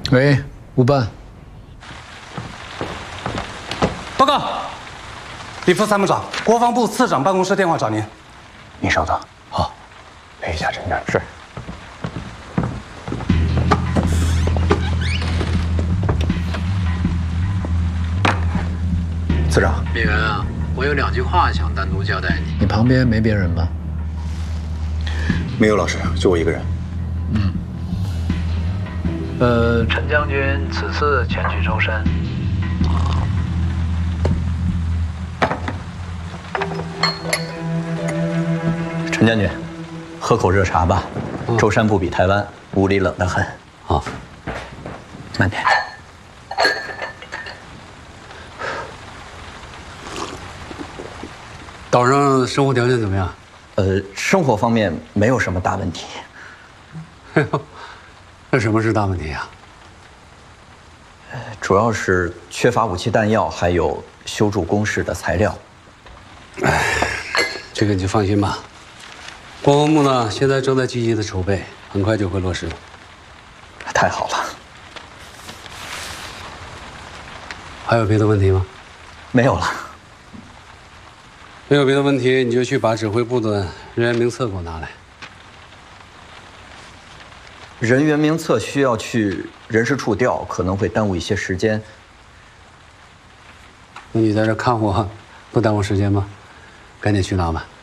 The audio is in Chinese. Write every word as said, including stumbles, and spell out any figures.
喂，吴办。 报告，李副参谋长，国防部次长办公室电话找您。 你稍等。 好， 陪一下陈站。 是。 次长， 李元啊，我有两句话想单独交代你。你旁边没别人吧？ 没有，老师，就我一个人。 嗯。呃，陈将军此次前去舟山。 陈将军，喝口热茶吧。舟山不比台湾，屋里冷得很。 好， 慢点。 岛上生活条件怎么样？ 呃，生活方面没有什么大问题。 那什么是大问题啊？ 主要是缺乏武器弹药，还有修筑工事的材料。 哎，这个你就放心吧。国防部呢，现在正在积极的筹备，很快就会落实。 太好了。 还有别的问题吗？ 没有了。 没有别的问题，你就去把指挥部的人员名册给我拿来。 人员名册需要去人事处调，可能会耽误一些时间。 那你在这看我，不耽误时间吗？赶紧去拿吧。